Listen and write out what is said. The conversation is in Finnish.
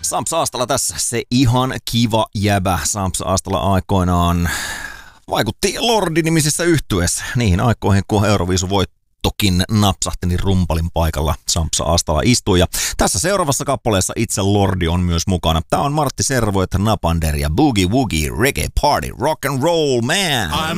Samps Aastala tässä, se ihan kiva jäbä. Samps Aastala aikoinaan vaikutti Lordi-nimisessä yhtyeessä niihin aikoihin, kun Euroviisuvoittokin napsahti, niin rumpalin paikalla Samps Aastala istui. Ja tässä seuraavassa kappaleessa itse Lordi on myös mukana. Tää on Martti Servoet, Napander ja Boogie Woogie, Reggae Party, Rock and Roll Man.